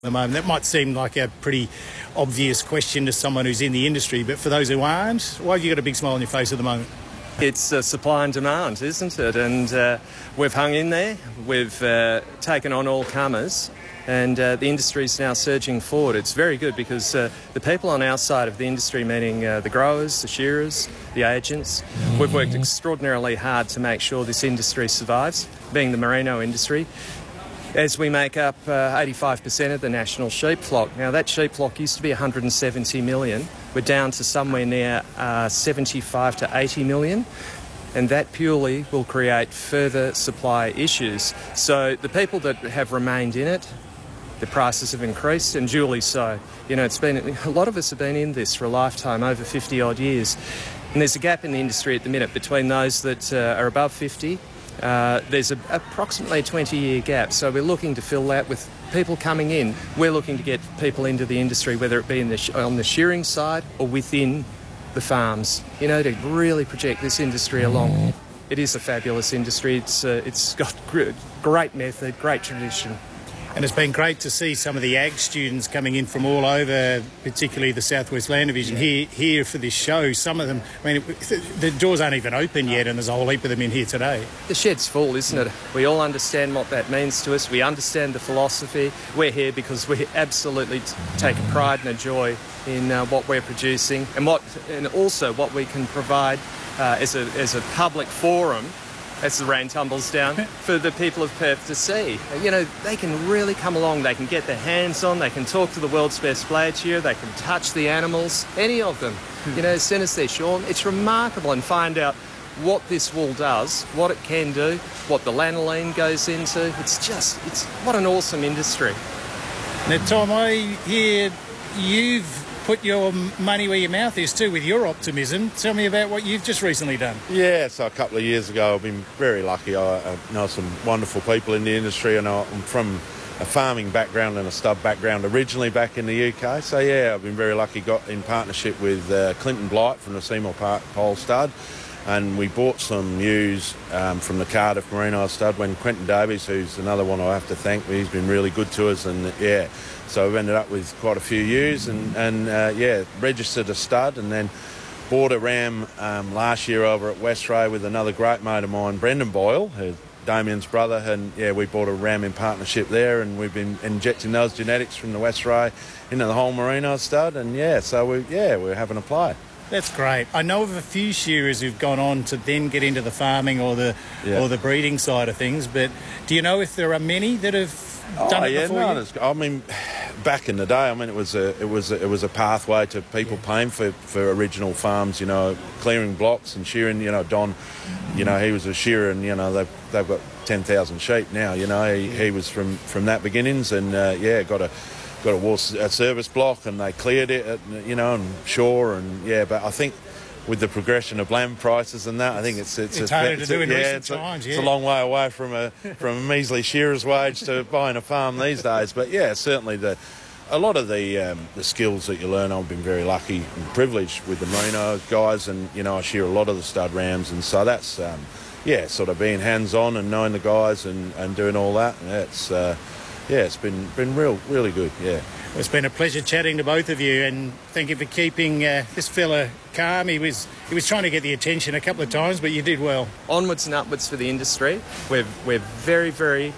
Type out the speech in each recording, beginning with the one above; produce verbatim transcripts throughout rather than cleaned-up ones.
the moment. That might seem like a pretty obvious question to someone who's in the industry, but for those who aren't, why have you got a big smile on your face at the moment? It's uh, supply and demand, isn't it? And uh, we've hung in there, we've uh, taken on all comers, and uh, the industry is now surging forward. It's very good because uh, the people on our side of the industry, meaning uh, the growers, the shearers, the agents, we've worked extraordinarily hard to make sure this industry survives, being the merino industry, as we make up uh, eighty-five percent of the national sheep flock. Now, that sheep flock used to be one hundred seventy million. We're down to somewhere near uh, seventy-five to eighty million, and that purely will create further supply issues. So the people that have remained in it, the prices have increased, and duly so. You know, it's been a lot of us have been in this for a lifetime, over fifty odd years, and there's a gap in the industry at the minute between those that uh, are above fifty. Uh, there's a, approximately a twenty-year gap, so we're looking to fill that with people coming in. We're looking to get people into the industry, whether it be in the sh- on the shearing side or within the farms, you know, to really project this industry along. It is a fabulous industry. It's uh, it's got gr- great method, great tradition. And it's been great to see some of the ag students coming in from all over, particularly the Southwest Land Division, here here for this show. Some of them, I mean, the doors aren't even open yet, and there's a whole heap of them in here today. The shed's full, isn't it? We all understand what that means to us. We understand the philosophy. We're here because we absolutely t- take a pride and a joy in uh, what we're producing, and what, and also what we can provide uh, as a as a public forum, as the rain tumbles down, for the people of Perth to see. You know, they can really come along, they can get their hands on, they can talk to the world's best blade shearer, they can touch the animals, any of them. You know, as soon as they're shorn, it's remarkable, and find out what this wool does, what it can do, what the lanolin goes into. It's just, it's what an awesome industry. Now, Tom, I hear you've put your money where your mouth is too with your optimism. Tell me about what you've just recently done. Yeah, so a couple of years ago I've been very lucky. I, I know some wonderful people in the industry, and I'm from a farming background and a stud background originally back in the U K. So yeah, I've been very lucky, got in partnership with uh, Clinton Blight from the Seymour Park Pole Stud, and we bought some ewes um, from the Cardiff Merino Stud when Quentin Davies, who's another one I have to thank, he's been really good to us, and yeah, so we've ended up with quite a few ewes, and, and uh, yeah, registered a stud, and then bought a ram um, last year over at Westray with another great mate of mine, Brendan Boyle, who's Damien's brother, and yeah, we bought a ram in partnership there, and we've been injecting those genetics from the Westray into the whole Merino stud, and yeah, so we yeah, we're having a play. That's great. I know of a few shearers who've gone on to then get into the farming or the yeah. or the breeding side of things, but do you know if there are many that have done oh, it yeah, before no, you? there's- I mean, back in the day, I mean, it was a it was a, it was a pathway to people yeah. paying for, for original farms, you know, clearing blocks and shearing. You know, Don, you know, he was a shearer, and you know they've they've got ten thousand sheep now. You know, he, he was from from that beginnings, and uh, yeah, got a. got a, war, a service block, and they cleared it, at, you know, and shore, and yeah, but I think with the progression of land prices and that, I think it's it's, it's a, harder it's to do a, in yeah, recent it's a, times. Yeah, it's a long way away from a from a measly shearer's wage to buying a farm these days. But yeah, certainly the a lot of the um, the skills that you learn. I've been very lucky and privileged with the merino guys, and you know, I shear a lot of the stud rams, and so that's um, yeah, sort of being hands on and knowing the guys and, and doing all that. And it's uh, yeah, it's been been real really good. Yeah. It's been a pleasure chatting to both of you, and thank you for keeping uh, this fella calm. He was he was trying to get the attention a couple of times, but you did well. Onwards and upwards for the industry. We're, we're very, very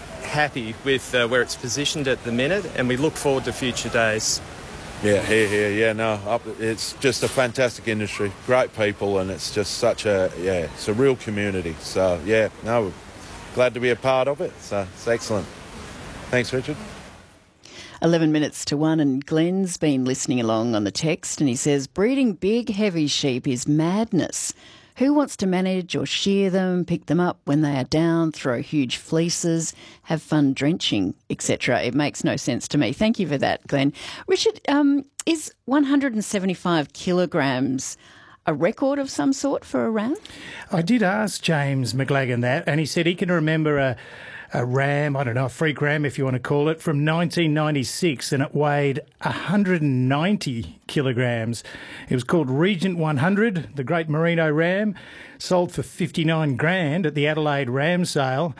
happy with uh, where it's positioned at the minute, and we look forward to future days. Yeah, here, here, yeah, no, up, it's just a fantastic industry, great people, and it's just such a, yeah, it's a real community. So, yeah, no, we're glad to be a part of it, so it's excellent. Thanks, Richard. eleven minutes to one, and Glenn's been listening along on the text, and he says, breeding big, heavy sheep is madness. Who wants to manage or shear them, pick them up when they are down, throw huge fleeces, have fun drenching, et cetera? It makes no sense to me. Thank you for that, Glenn. Richard, um, is one hundred seventy-five kilograms a record of some sort for a ram? I did ask James McLagan that, and he said he can remember a a ram, I don't know, a freak ram if you want to call it, from nineteen ninety-six, and it weighed one hundred ninety kilograms. It was called Regent one hundred, the Great Merino Ram, sold for fifty-nine grand at the Adelaide Ram Sale.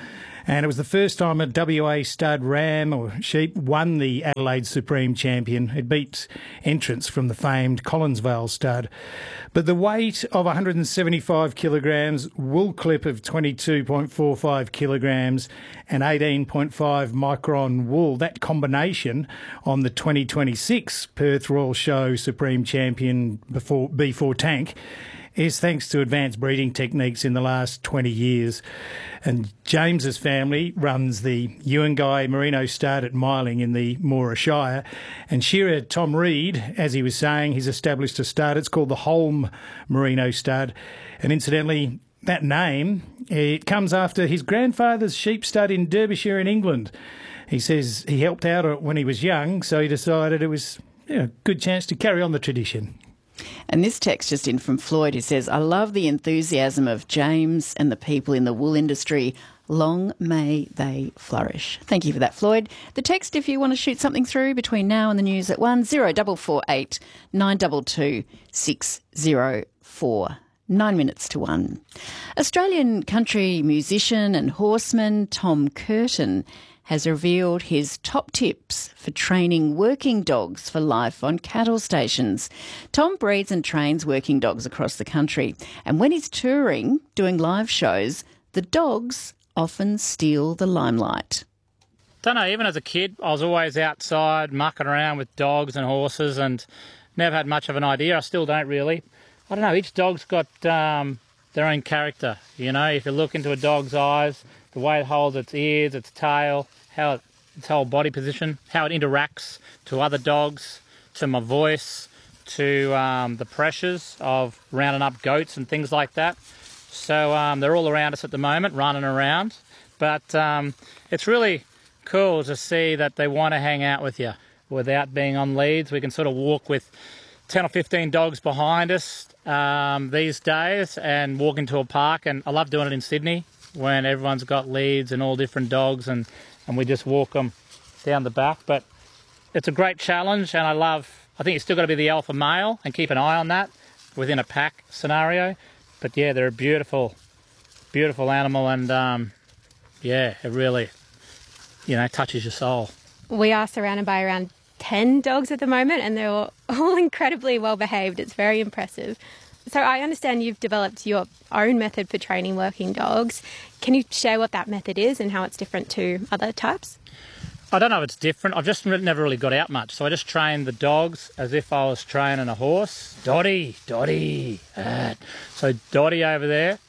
And it was the first time a W A stud ram or sheep won the Adelaide Supreme Champion. It beat entrants from the famed Collinsvale stud. But the weight of one hundred seventy-five kilograms, wool clip of twenty-two point four five kilograms and eighteen point five micron wool, that combination on the twenty twenty-six Perth Royal Show Supreme Champion before B four Tank is thanks to advanced breeding techniques in the last twenty years. And James's family runs the Ewangai Merino stud at Myling in the Moora Shire. And shearer Tom Reed, as he was saying, he's established a stud. It's called the Holm Merino stud. And incidentally, that name, it comes after his grandfather's sheep stud in Derbyshire in England. He says he helped out when he was young, so he decided it was, you know, a good chance to carry on the tradition. And this text just in from Floyd, who says, I love the enthusiasm of James and the people in the wool industry. Long may they flourish. Thank you for that, Floyd. The text, if you want to shoot something through between now and the news at one, zero double four eight nine two two six zero four. Nine minutes to one. Australian country musician and horseman Tom Curtin has revealed his top tips for training working dogs for life on cattle stations. Tom breeds and trains working dogs across the country, and when he's touring, doing live shows, the dogs often steal the limelight. Don't know, even as a kid, I was always outside mucking around with dogs and horses and never had much of an idea. I still don't really. I don't know, each dog's got um, their own character, you know. If you look into a dog's eyes, the way it holds its ears, its tail, how it, its whole body position, how it interacts to other dogs, to my voice, to um, the pressures of rounding up goats and things like that. So um, they're all around us at the moment, running around. But um, it's really cool to see that they want to hang out with you without being on leads. We can sort of walk with ten or fifteen dogs behind us um, these days and walk into a park. And I love doing it in Sydney when everyone's got leads and all different dogs, and, and we just walk them down the back. But it's a great challenge, and I love, I think you've still got to be the alpha male and keep an eye on that within a pack scenario. But yeah, they're a beautiful, beautiful animal, and um, yeah, it really, you know, touches your soul. We are surrounded by around ten dogs at the moment, and they're all, all incredibly well behaved. It's very impressive. So I understand you've developed your own method for training working dogs. Can you share what that method is and how it's different to other types? I don't know if it's different. I've just never really got out much. So I just trained the dogs as if I was training a horse. Dotty, Dotty. Ah. So Dotty over there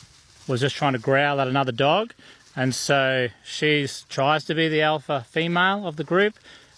was just trying to growl at another dog. And so she tries to be the alpha female of the group.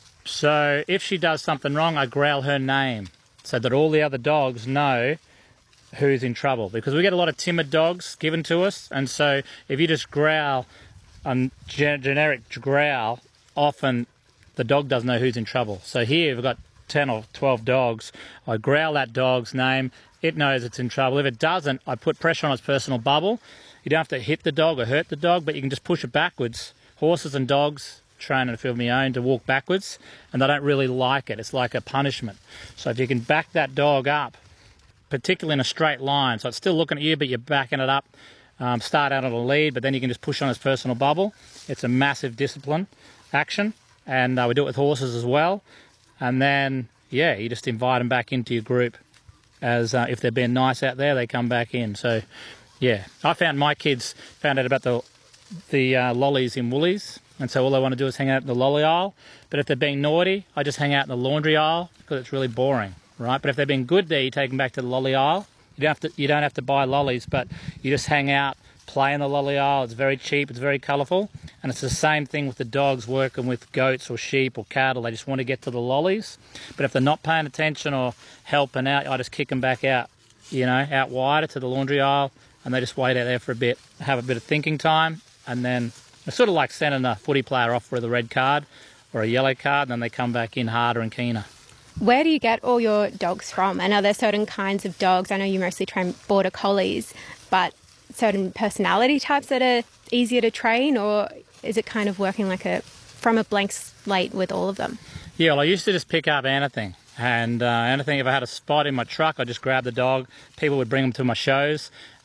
So if she does something wrong, I growl her name so that all the other dogs know who's in trouble, because we get a lot of timid dogs given to us, and so if you just growl a generic growl, often the dog doesn't know who's in trouble. So here we've got ten or twelve dogs. I growl that dog's name, it knows it's in trouble. If it doesn't, I put pressure on its personal bubble. You don't have to hit the dog or hurt the dog, but you can just push it backwards. Horses and dogs, training a few of my own, to walk backwards, and they don't really like it. It's like a punishment. So if you can back that dog up, particularly in a straight line, so it's still looking at you, but you're backing it up, um, start out on a lead, but then you can just push on its personal bubble. It's a massive discipline action, and uh, we do it with horses as well. And then, yeah, you just invite them back into your group. As uh, if they're being nice out there, they come back in. So, yeah, I found my kids found out about the the uh, lollies in Woolies, and so all they want to do is hang out in the lolly aisle. But if they're being naughty, I just hang out in the laundry aisle because it's really boring, right? But if they've been good there, you take them back to the lolly aisle. You don't have to, you don't have to buy lollies, but you just hang out, play in the lolly aisle. It's very cheap, it's very colourful, and it's the same thing with the dogs working with goats or sheep or cattle. They just want to get to the lollies, but if they're not paying attention or helping out, I just kick them back out, you know, out wider to the laundry aisle, and they just wait out there for a bit, have a bit of thinking time, and then it's sort of like sending a footy player off with a red card or a yellow card, and then they come back in harder and keener. Where do you get all your dogs from? And are there certain kinds of dogs? I know you mostly train border collies, but certain personality types that are easier to train, or is it kind of working like a from a blank slate with all of them? Yeah, well, I used to just pick up anything. And uh, anything, if I had a spot in my truck, I'd just grab the dog. People would bring them to my shows,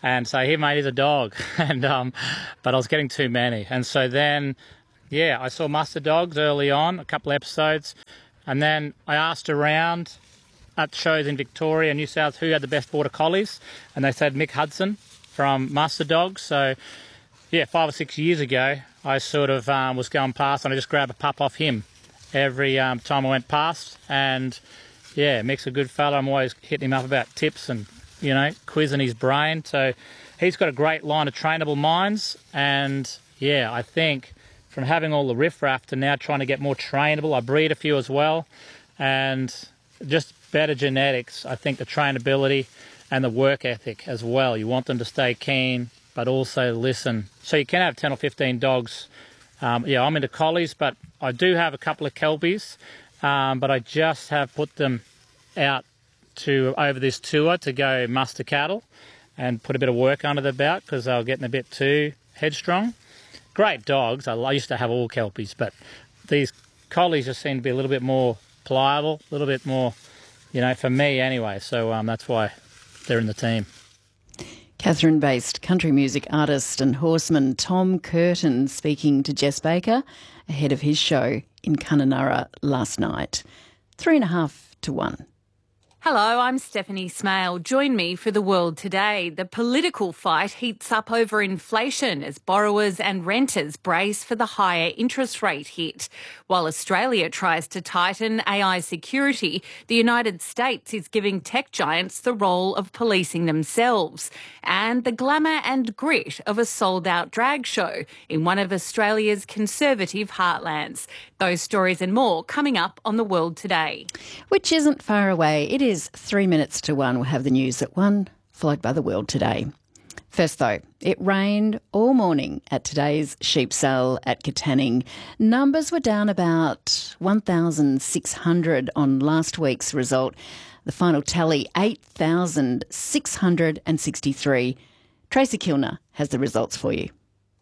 And so he made he's a dog, and um, but I was getting too many. And so then, yeah, I saw muster dogs early on, a couple of episodes, and then I asked around at shows in Victoria, New South, who had the best border collies, and they said Mick Hudson from Muster Dogs. So, yeah, five or six years ago, I sort of um, was going past and I just grabbed a pup off him every um, time I went past. And, yeah, Mick's a good fella. I'm always hitting him up about tips and, you know, quizzing his brain. So he's got a great line of trainable minds. And, yeah, I think from having all the riffraff to now trying to get more trainable, I breed a few as well. And just better genetics, I think the trainability and the work ethic as well. You want them to stay keen, but also listen. So you can have ten or fifteen dogs. Um, yeah, I'm into collies, but I do have a couple of kelpies, um, but I just have put them out to over this tour to go muster cattle and put a bit of work under their belt because they were getting a bit too headstrong. Great dogs. I used to have all kelpies, but these collies just seem to be a little bit more pliable, a little bit more, you know, for me anyway. So um, that's why they're in the team. Catherine-based country music artist and horseman Tom Curtin speaking to Jess Baker ahead of his show in Kununurra last night. Three and a half to one. Hello, I'm Stephanie Smale. Join me for The World Today. The political fight heats up over inflation as borrowers and renters brace for the higher interest rate hit. While Australia tries to tighten A I security, the United States is giving tech giants the role of policing themselves. And the glamour and grit of a sold-out drag show in one of Australia's conservative heartlands. Those stories and more coming up on The World Today. Which isn't far away. It is three minutes to one. We'll have the news at one, followed by The World Today. First, though, it rained all morning at today's sheep sale at Katanning. Numbers were down about one thousand six hundred on last week's result. The final tally, eight thousand six hundred sixty-three. Tracy Kilner has the results for you.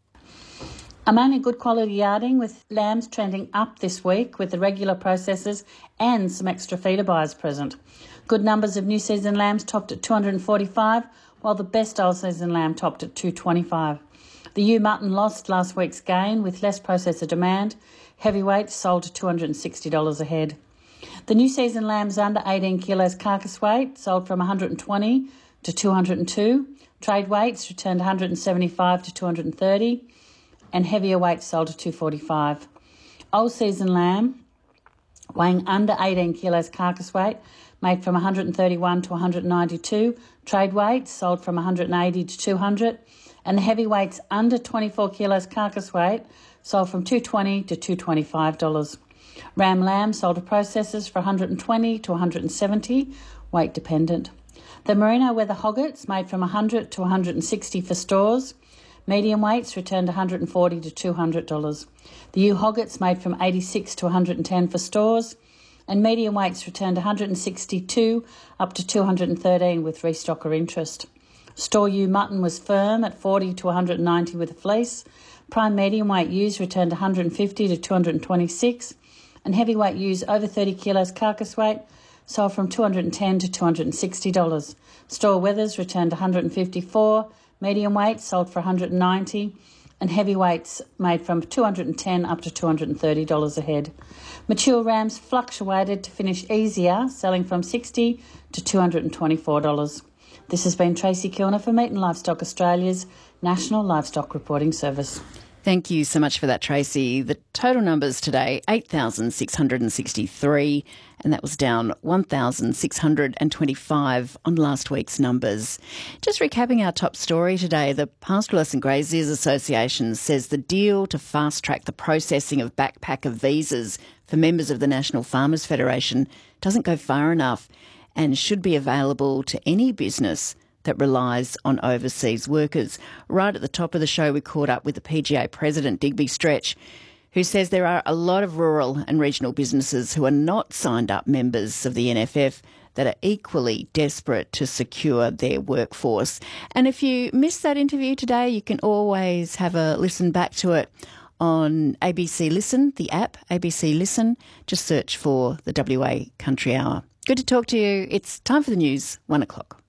I'm only good quality yarding with lambs trending up this week with the regular processors and some extra feeder buyers present. Good numbers of new season lambs topped at two hundred forty-five, while the best old season lamb topped at two hundred twenty-five. The ewe mutton lost last week's gain with less processor demand. Heavyweight sold to two hundred sixty dollars a head. The new season lambs under eighteen kilos carcass weight sold from one hundred twenty to two hundred two. Trade weights returned one hundred seventy-five to two hundred thirty. And heavier weights sold to two hundred forty-five. Old season lamb, weighing under eighteen kilos carcass weight, made from one hundred thirty-one to one hundred ninety-two. Trade weights sold from one hundred eighty to two hundred. And the heavy weights under twenty-four kilos carcass weight sold from two hundred twenty to two hundred twenty-five dollars. Ram lamb sold to processors for one hundred twenty to one hundred seventy, weight dependent. The merino weather hoggets made from one hundred to one hundred sixty for stores. Medium weights returned one hundred forty to two hundred dollars. The ewe hoggets made from eighty-six to one hundred ten for stores, and medium weights returned one hundred sixty-two up to two hundred thirteen with restocker interest. Store ewe mutton was firm at forty to one hundred ninety with a fleece. Prime medium weight ewes returned one hundred fifty to two hundred twenty-six, and heavyweight ewes over thirty kilos carcass weight sold from two hundred ten to two hundred sixty dollars. Store wethers returned one hundred fifty-four. Medium weights sold for one hundred ninety, and heavyweights made from two hundred ten up to two hundred thirty dollars a head. Mature rams fluctuated to finish easier, selling from sixty dollars to two hundred twenty-four dollars. This has been Tracy Kilner for Meat and Livestock Australia's National Livestock Reporting Service. Thank you so much for that, Tracy. The total numbers today, eight thousand six hundred sixty-three, and that was down one thousand six hundred twenty-five on last week's numbers. Just recapping our top story today, the Pastoralists and Graziers Association says the deal to fast-track the processing of backpacker visas for members of the National Farmers Federation doesn't go far enough and should be available to any business that relies on overseas workers. Right at the top of the show, we caught up with the P G A President, Digby Stretch, who says there are a lot of rural and regional businesses who are not signed up members of the N F F that are equally desperate to secure their workforce. And if you missed that interview today, you can always have a listen back to it on A B C Listen, the app, A B C Listen. Just search for the W A Country Hour. Good to talk to you. It's time for the news, one o'clock.